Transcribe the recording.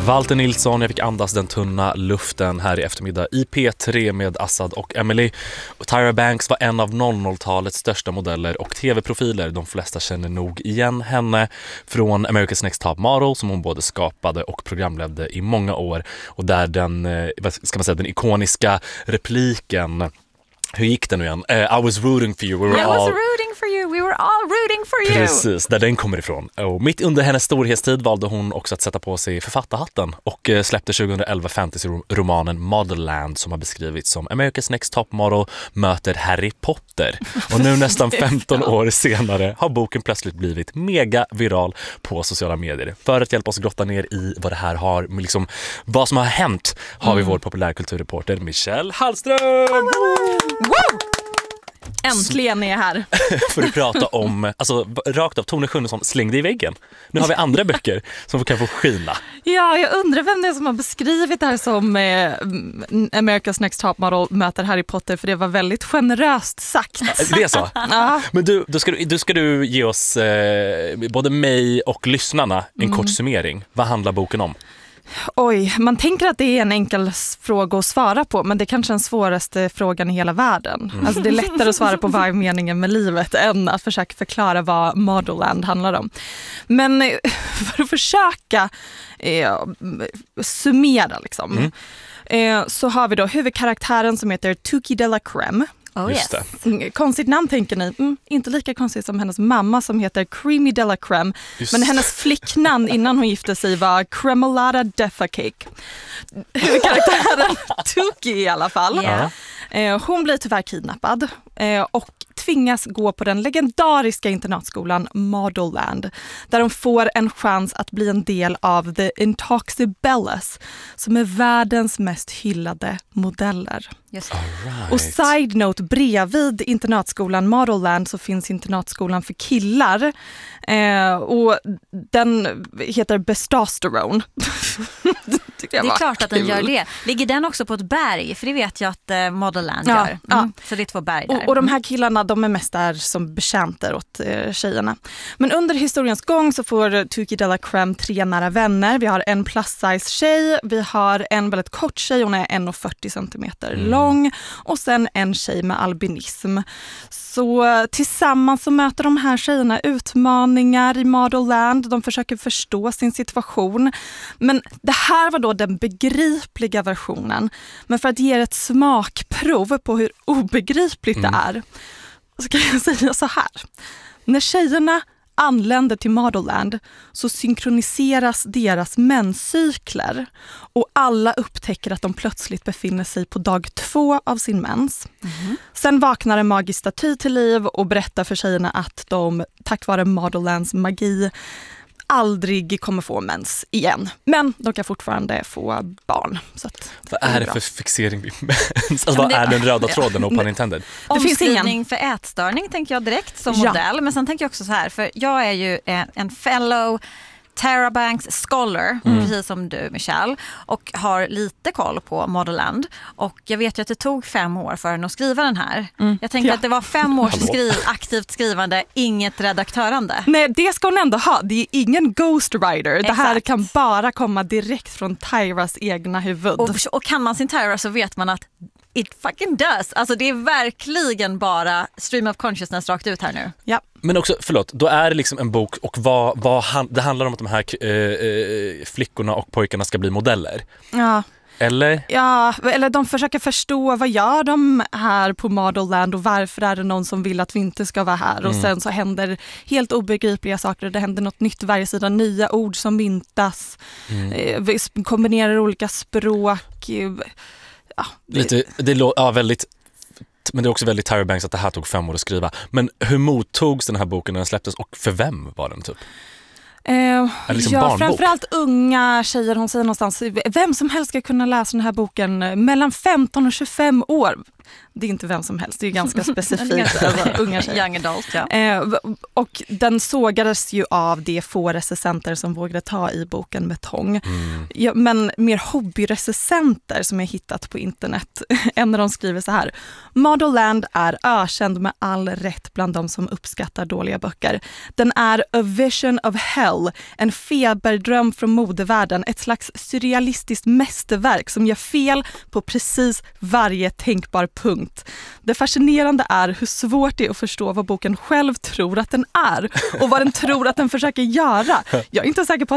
Walter Nilsson, jag fick andas den tunna luften här i eftermiddag i P3 med Assad och Emily. Och Tyra Banks var en av 00-talets största modeller och tv-profiler. De flesta känner nog igen henne från America's Next Top Model som hon både skapade och programledde i många år. Och där den, den ikoniska repliken, hur gick det nu igen? I was rooting for you. I was rooting for you. We were all rooting for you. Precis, där den kommer ifrån. Och mitt under hennes storhetstid valde hon också att sätta på sig författarhatten och släppte 2011 fantasy-romanen Modelland som har beskrivits som America's Next Top Model möter Harry Potter. Och nu nästan 15 år senare har boken plötsligt blivit mega viral på sociala medier. För att hjälpa oss grotta ner i vad det här har, liksom, vad som har hänt, har vi vår populärkulturreporter Michelle Hallström. Wow! Äntligen är jag här. För att prata om, alltså rakt av, Tone Schunnesson slängde i väggen. Nu har vi andra böcker som kan få skina. Ja, jag undrar vem det är som har beskrivit det här som America's Next Top Model möter Harry Potter, för det var väldigt generöst sagt. Det är så? Ja. Men då ska du ge oss, både mig och lyssnarna, en kort summering. Vad handlar boken om? Oj, man tänker att det är en enkel fråga att svara på, men det är kanske den svåraste frågan i hela världen. Alltså det är lättare att svara på vad är meningen med livet än att försöka förklara vad Modelland handlar om. Men för att försöka summera liksom, så har vi då huvudkaraktären som heter Tuki de la Creme. Oh, yes. Konstigt namn tänker ni. Inte lika konstigt som hennes mamma som heter Creamy de la Creme. Men hennes flicknamn innan hon gifte sig var Cremolata Deffa Cake. Huvudkaraktären Tuki i alla fall. Yeah. Hon blir tyvärr kidnappad och tvingas gå på den legendariska internatskolan Modelland, där de får en chans att bli en del av The Intoxibellas, som är världens mest hyllade modeller. Yes. Right. Och side note, bredvid internatskolan Modelland så finns internatskolan för killar och den heter Bestosterone. Det är klart att den gör det. Ligger den också på ett berg? För det vet jag att Modelland gör. Ja. Så det är 2 berg där. Och de här killarna, de är mest där som betjänter åt tjejerna. Men under historiens gång så får Tuki de la Creme 3 nära vänner. Vi har en plus size tjej, vi har en väldigt kort tjej, hon är 1,40 centimeter lång, och sen en tjej med albinism. Så tillsammans så möter de här tjejerna utmaningar i Modelland. De försöker förstå sin situation. Men det här var då den begripliga versionen. Men för att ge ett smakprov på hur obegripligt det är, så kan jag säga så här. När tjejerna anländer till Modelland så synkroniseras deras menscykler och alla upptäcker att de plötsligt befinner sig på dag 2 av sin mens. Sen vaknar en magisk staty till liv och berättar för tjejerna att de tack vare Modellands magi aldrig kommer få mens igen. Men de kan fortfarande få barn. Så att vad är det för fixering vid mens? Alltså, vad är den röda tråden, no pun intended? Det finns ingen för ätstörning tänker jag direkt som modell. Men sen tänker jag också så här, för jag är ju en fellow Tyra Banks scholar, precis som du Michelle, och har lite koll på Modelland. Och jag vet ju att det tog 5 år för henne att skriva den här. Jag tänker att det var 5 års aktivt skrivande, inget redaktörande. Nej, det ska hon ändå ha. Det är ingen ghostwriter. Det här kan bara komma direkt från Tyras egna huvud. Och kan man sin Tyra så vet man att it fucking does. Alltså det är verkligen bara stream of consciousness rakt ut här nu. Ja. Men också, förlåt, då är det liksom en bok och det handlar om att de här flickorna och pojkarna ska bli modeller. Ja. Eller? Ja, eller de försöker förstå vad gör de här på Modelland och varför är det någon som vill att vi inte ska vara här. Och sen så händer helt obegripliga saker. Det händer något nytt varje sida, nya ord som myntas. Vi kombinerar olika språk. Ja, väldigt. Men det är också väldigt Tyra Banks att det här tog 5 år att skriva. Men hur mottogs den här boken när den släpptes och för vem var den typ? Liksom barnbok? Framförallt unga tjejer. Hon säger någonstans, vem som helst ska kunna läsa den här boken mellan 15 och 25 år. det är inte vem som helst, det är ganska specifikt över unga tjejer. Young adult, ja. Och den sågades ju av de få recensenter som vågade ta i boken med tång. Ja, men mer hobbyrecensenter som jag hittat på internet. En av dem skriver så här: Motherland är ökänd med all rätt bland de som uppskattar dåliga böcker. Den är a vision of hell, en feberdröm från modevärlden, ett slags surrealistiskt mästerverk som gör fel på precis varje tänkbar punkt. Det fascinerande är hur svårt det är att förstå vad boken själv tror att den är och vad den tror att den försöker göra. Jag är inte säker på